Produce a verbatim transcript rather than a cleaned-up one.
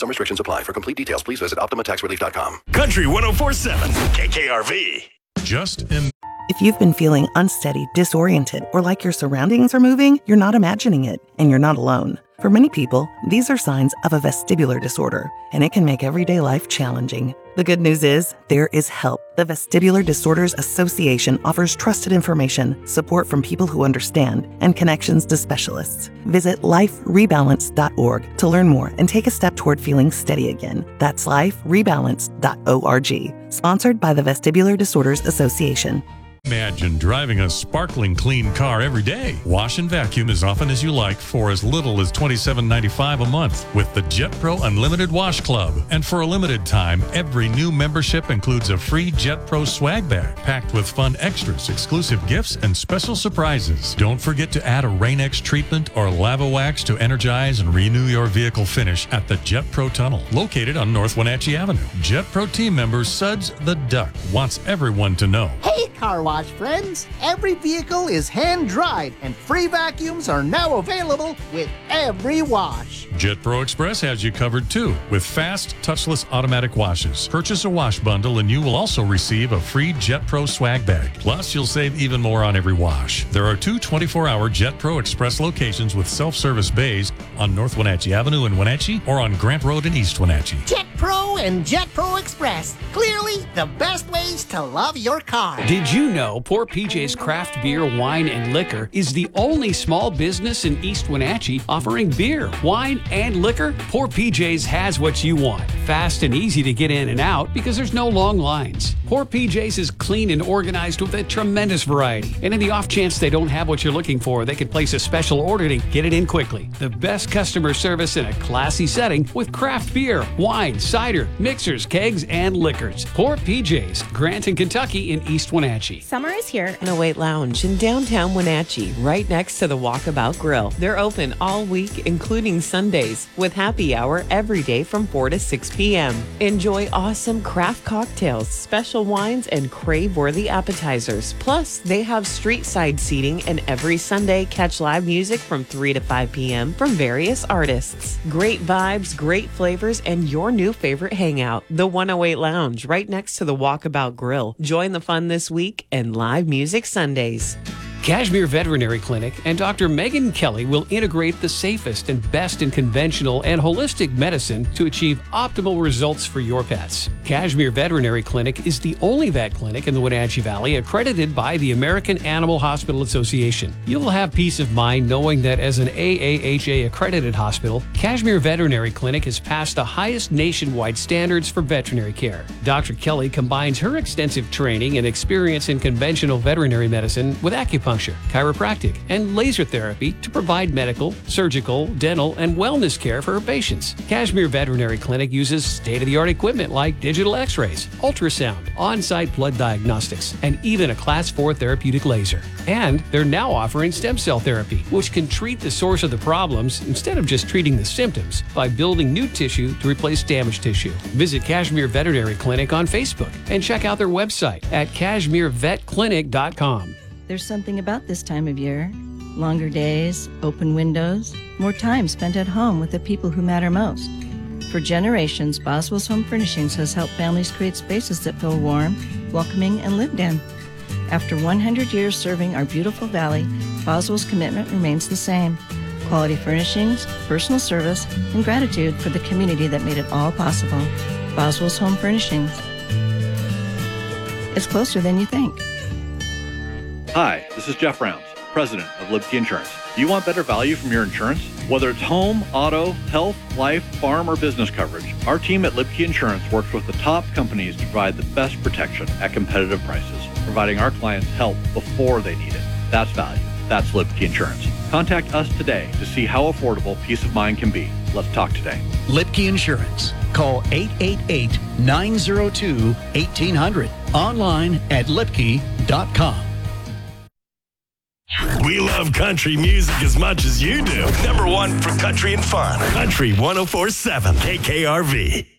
Some restrictions apply. For complete details, please visit Optima Tax Relief dot com. Country one oh four point seven, K K R V. Just in. If you've been feeling unsteady, disoriented, or like your surroundings are moving, you're not imagining it, and you're not alone. For many people, these are signs of a vestibular disorder, and it can make everyday life challenging. The good news is, there is help. The Vestibular Disorders Association offers trusted information, support from people who understand, and connections to specialists. Visit life rebalance dot org to learn more and take a step toward feeling steady again. That's life rebalance dot org. Sponsored by the Vestibular Disorders Association. Imagine driving a sparkling clean car every day. Wash and vacuum as often as you like for as little as twenty-seven ninety-five a month with the JetPro Unlimited Wash Club. And for a limited time, every new membership includes a free JetPro swag bag packed with fun extras, exclusive gifts, and special surprises. Don't forget to add a Rain-X treatment or Lava Wax to energize and renew your vehicle finish at the JetPro Tunnel, located on North Wenatchee Avenue. JetPro team member Suds the Duck wants everyone to know. Hey, car wash friends! Every vehicle is hand-dried, and free vacuums are now available with every wash. JetPro Express has you covered too, with fast, touchless automatic washes. Purchase a wash bundle and you will also receive a free JetPro swag bag. Plus, you'll save even more on every wash. There are two twenty-four hour JetPro Express locations with self-service bays on North Wenatchee Avenue in Wenatchee or on Grant Road in East Wenatchee. JetPro and JetPro Express, clearly the best ways to love your car. Did you know Poor P J's Craft Beer, Wine, and Liquor is the only small business in East Wenatchee offering beer, wine, and liquor? Poor P J's has what you want. Fast and easy to get in and out because there's no long lines. Poor P J's is clean and organized with a tremendous variety. And in the off chance they don't have what you're looking for, they can place a special order to get it in quickly. The best customer service in a classy setting with craft beer, wine, cider, mixers, kegs, and liquors. Poor P J's, Grant and Kentucky in East Wenatchee. Summer is here in Await Lounge in downtown Wenatchee, right next to the Walkabout Grill. They're open all week, including Sundays, with happy hour every day from four to six p.m. Enjoy awesome craft cocktails, special wines, and crave-worthy appetizers. Plus, they have street-side seating, and every Sunday, catch live music from three to five p.m. from various artists. Great vibes, great flavors, and your new favorite hangout, the one oh eight Lounge, right next to the Walkabout Grill. Join the fun this week and live music Sundays. Cashmere Veterinary Clinic and Doctor Megan Kelly will integrate the safest and best in conventional and holistic medicine to achieve optimal results for your pets. Cashmere Veterinary Clinic is the only vet clinic in the Wenatchee Valley accredited by the American Animal Hospital Association. You'll have peace of mind knowing that as an A A H A accredited hospital, Cashmere Veterinary Clinic has passed the highest nationwide standards for veterinary care. Doctor Kelly combines her extensive training and experience in conventional veterinary medicine with acupuncture, chiropractic, and laser therapy to provide medical, surgical, dental, and wellness care for her patients. Cashmere Veterinary Clinic uses state-of-the-art equipment like digital x-rays, ultrasound, on-site blood diagnostics, and even a class four therapeutic laser. And they're now offering stem cell therapy, which can treat the source of the problems instead of just treating the symptoms by building new tissue to replace damaged tissue. Visit Cashmere Veterinary Clinic on Facebook and check out their website at cashmere vet clinic dot com. There's something about this time of year. Longer days, open windows, more time spent at home with the people who matter most. For generations, Boswell's Home Furnishings has helped families create spaces that feel warm, welcoming, and lived in. After one hundred years serving our beautiful valley, Boswell's commitment remains the same. Quality furnishings, personal service, and gratitude for the community that made it all possible. Boswell's Home Furnishings. It's closer than you think. Hi, this is Jeff Rounds, president of Libke Insurance. Do you want better value from your insurance? Whether it's home, auto, health, life, farm, or business coverage, our team at Libke Insurance works with the top companies to provide the best protection at competitive prices, providing our clients help before they need it. That's value. That's Libke Insurance. Contact us today to see how affordable peace of mind can be. Let's talk today. Libke Insurance. Call eight eight eight, nine zero two, one eight zero zero. Online at lipke dot com. We love country music as much as you do. Number one for country and fun. Country one oh four point seven K K R V.